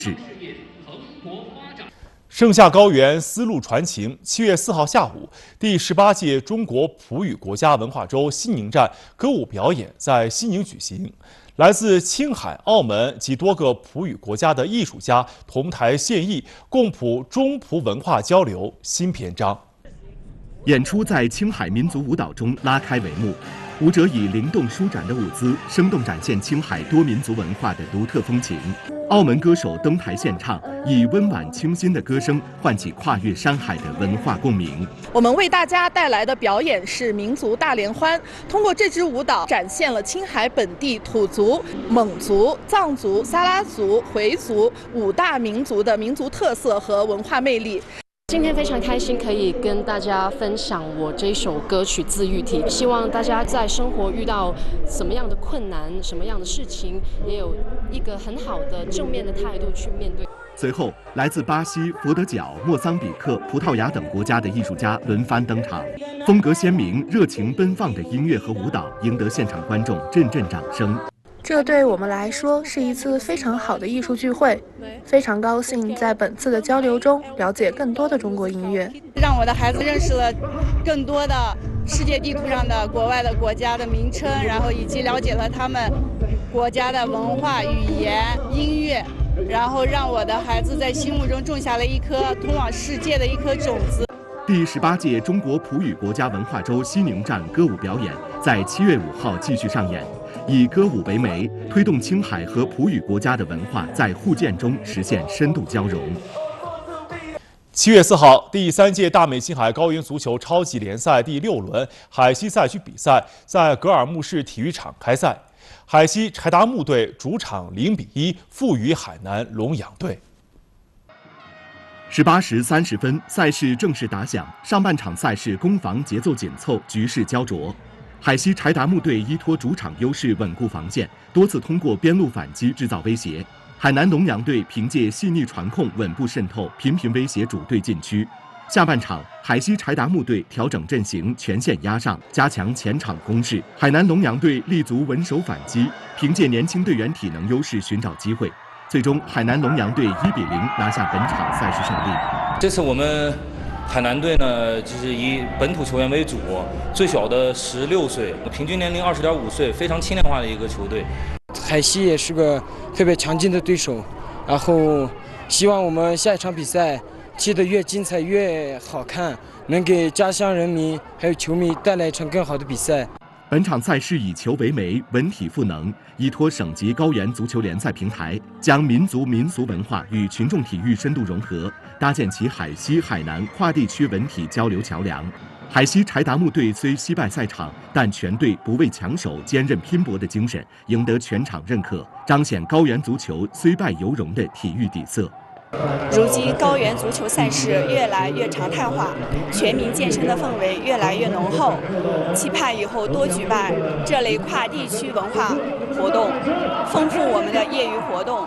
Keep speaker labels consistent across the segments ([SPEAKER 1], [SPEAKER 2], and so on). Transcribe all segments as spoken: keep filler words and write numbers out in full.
[SPEAKER 1] 盛夏高原，丝路传情。七月四号下午，第十八届中国普语国家文化周西宁站歌舞表演在西宁举行。来自青海、澳门及多个普语国家的艺术家同台献艺，共谱中葡文化交流新篇章。
[SPEAKER 2] 演出在青海民族舞蹈中拉开帷幕。舞者以灵动舒展的舞姿，生动展现青海多民族文化的独特风情。澳门歌手登台献唱，以温婉清新的歌声唤起跨越山海的文化共鸣。
[SPEAKER 3] 我们为大家带来的表演是民族大联欢，通过这支舞蹈展现了青海本地土族、蒙族、藏族、撒拉族、回族五大民族的民族特色和文化魅力。
[SPEAKER 4] 今天非常开心，可以跟大家分享我这首歌曲《自愈体》，希望大家在生活遇到什么样的困难、什么样的事情，也有一个很好的正面的态度去面对。
[SPEAKER 2] 随后，来自巴西、佛得角、莫桑比克、葡萄牙等国家的艺术家轮番登场，风格鲜明、热情奔放的音乐和舞蹈赢得现场观众阵阵掌声。
[SPEAKER 5] 这对我们来说是一次非常好的艺术聚会，非常高兴在本次的交流中了解更多的中国音乐，
[SPEAKER 6] 让我的孩子认识了更多的世界地图上的国外的国家的名称，然后以及了解了他们国家的文化、语言、音乐，然后让我的孩子在心目中种下了一颗通往世界的一颗种子。
[SPEAKER 2] 第十八届中国普语国家文化周西宁站歌舞表演在七月五号继续上演，以歌舞为媒，推动青海和普语国家的文化在互鉴中实现深度交融。
[SPEAKER 1] 七月四号，第三届大美青海高原足球超级联赛第六轮海西赛区比赛在格尔木市体育场开赛，海西柴达木队主场零比一负于海南龙阳队。
[SPEAKER 2] 十八时三十分，赛事正式打响。上半场赛事攻防节奏紧凑，局势焦灼。海西柴达木队依托主场优势稳固防线，多次通过边路反击制造威胁。海南龙阳队凭借细腻传控稳步渗透，频频威胁主队禁区。下半场，海西柴达木队调整阵型，全线压上，加强前场攻势。海南龙阳队立足稳守反击，凭借年轻队员体能优势寻找机会。最终，海南龙阳队一比零拿下本场赛事胜利。
[SPEAKER 7] 这次我们海南队呢，就是以本土球员为主，最小的十六岁，平均年龄二十点五岁，非常轻量化的一个球队。
[SPEAKER 8] 海西也是个特别强劲的对手，然后希望我们下一场比赛踢得越精彩越好看，能给家乡人民还有球迷带来一场更好的比赛。
[SPEAKER 2] 本场赛事以球为媒，文体赋能，依托省级高原足球联赛平台，将民族民俗文化与群众体育深度融合，搭建起海西、海南跨地区文体交流桥梁。海西柴达木队虽惜败赛场，但全队不畏强守、坚韧拼搏的精神赢得全场认可，彰显高原足球虽败犹荣的体育底色。
[SPEAKER 9] 如今高原足球赛事越来越常态化，全民健身的氛围越来越浓厚，期盼以后多举办这类跨地区文化活动，丰富我们的业余活动。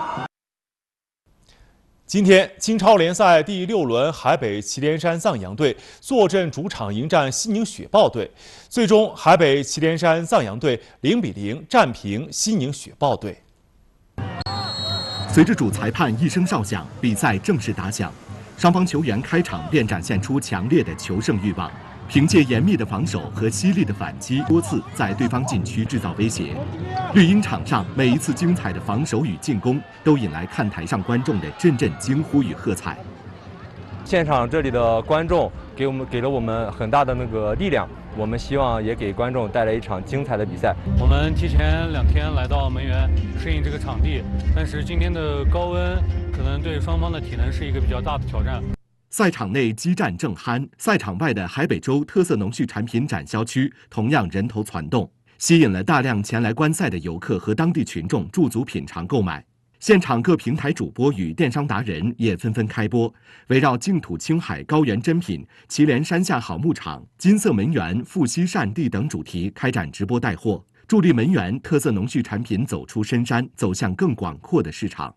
[SPEAKER 1] 今天，京超联赛第六轮，海北祁连山藏羊队坐镇主场迎战西宁雪豹队，最终海北祁连山藏羊队零比零战平西宁雪豹队。
[SPEAKER 2] 随着主裁判一声哨响，比赛正式打响。双方球员开场便展现出强烈的求胜欲望，凭借严密的防守和犀利的反击，多次在对方禁区制造威胁。绿茵场上每一次精彩的防守与进攻，都引来看台上观众的阵阵惊呼与喝彩。
[SPEAKER 10] 现场这里的观众给我们给了我们很大的那个力量，我们希望也给观众带来一场精彩的比赛。
[SPEAKER 11] 我们提前两天来到门源适应这个场地，但是今天的高温可能对双方的体能是一个比较大的挑战。
[SPEAKER 2] 赛场内激战正酣，赛场外的海北州特色农畜产品展销区同样人头攒动，吸引了大量前来观赛的游客和当地群众驻足品尝购买。现场各平台主播与电商达人也纷纷开播，围绕净土青海高原珍品、祁连山下好牧场、金色门源、富硒善地等主题开展直播带货，助力门源特色农畜产品走出深山，走向更广阔的市场。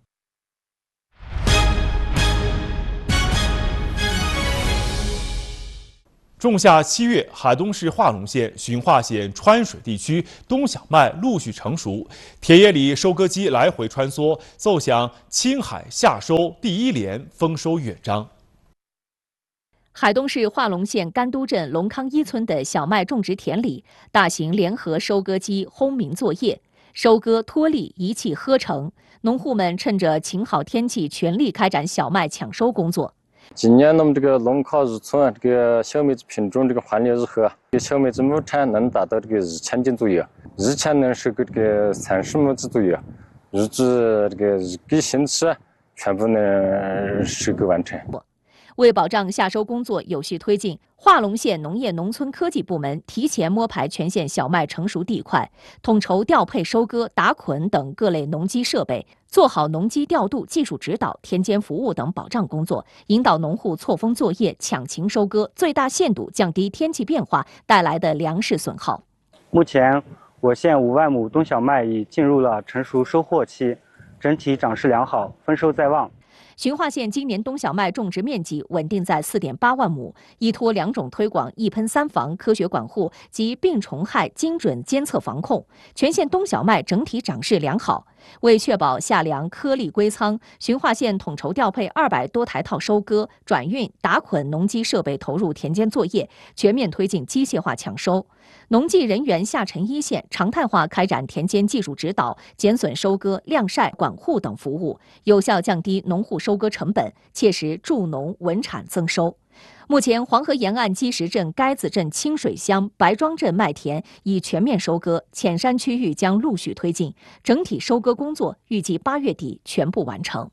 [SPEAKER 1] 中仲夏七月，海东市化隆县、循化县川水地区冬小麦陆续成熟，田野里收割机来回穿梭，奏响青海夏收第一联丰收乐章。
[SPEAKER 12] 海东市化隆县甘都镇龙康一村的小麦种植田里，大型联合收割机轰鸣作业，收割脱粒一气呵成。农户们趁着晴好天气，全力开展小麦抢收工作。
[SPEAKER 13] 今年我们这个龙康一村这个小麦子品种这个换劣日和，小麦子亩产能达到这个一千斤左右，日产能是个这个三十亩子左右，预计这个一个星期全部能收割完成。
[SPEAKER 12] 为保障夏收工作有序推进，化隆县农业农村科技部门提前摸排全县小麦成熟地块，统筹调配收割、打捆等各类农机设备，做好农机调度、技术指导、田间服务等保障工作，引导农户错峰作业、抢情收割，最大限度降低天气变化带来的粮食损耗。
[SPEAKER 14] 目前，我县五万亩冬小麦已进入了成熟收获期，整体长势良好，丰收在望。
[SPEAKER 12] 循化县今年冬小麦种植面积稳定在 四点八万亩，依托两种推广、一喷三防科学管护及病虫害精准监测防控，全县冬小麦整体长势良好。为确保夏粮颗粒归仓，循化县统筹调配二百多台套收割、转运、打捆农机设备投入田间作业，全面推进机械化抢收。农技人员下沉一线，常态化开展田间技术指导、减损收割、晾晒、管护等服务，有效降低农户收割成本，切实助农稳产增收。目前，黄河沿岸积石镇、该子镇、清水乡、白庄镇麦田已全面收割，浅山区域将陆续推进，整体收割工作预计八月底全部完成。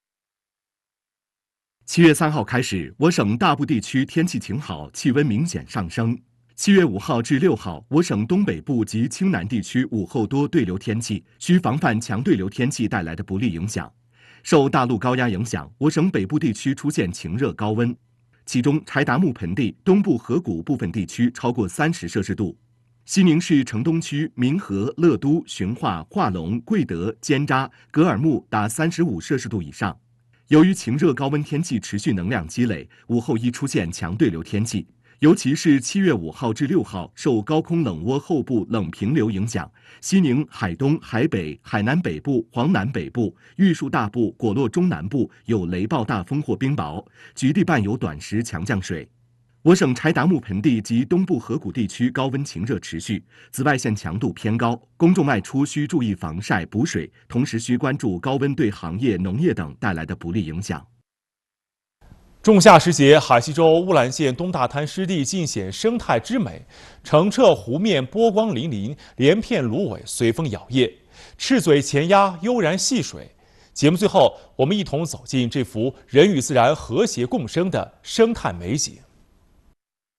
[SPEAKER 2] 七月三号开始，我省大部地区天气晴好，气温明显上升。七月五号至六号，我省东北部及青南地区午后多对流天气，需防范强对流天气带来的不利影响。受大陆高压影响，我省北部地区出现晴热高温，其中柴达木盆地、东部河谷部分地区超过三十摄氏度。西宁市城东区、民和、乐都、循化、化隆、贵德、尖扎、格尔木达三十五摄氏度以上。由于晴热高温天气持续能量积累，午后易出现强对流天气。尤其是七月五号至六号，受高空冷涡后部冷平流影响，西宁、海东、海北、海南北部、黄南北部、玉树大部、果洛中南部有雷暴大风或冰雹，局地伴有短时强降水。我省柴达木盆地及东部河谷地区高温晴热持续，紫外线强度偏高，公众外出需注意防晒补水，同时需关注高温对行业、农业等带来的不利影响。
[SPEAKER 1] 仲夏时节，海西州乌兰县东大滩湿地尽显生态之美，澄澈湖面波光粼粼，连片芦苇随风摇曳，赤嘴前鸦悠然戏水。节目最后，我们一同走进这幅人与自然和谐共生的生态美景。